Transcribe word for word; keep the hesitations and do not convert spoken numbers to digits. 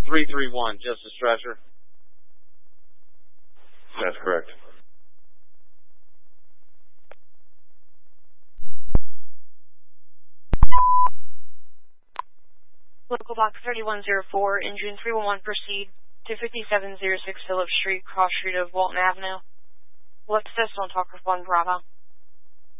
three three one, Justice Thrasher. That's correct. Local box thirty-one oh four, engine three one one, proceed to fifty-seven oh six Phillips Street, cross street of Walton Avenue. Left assist on Talker one Bravo.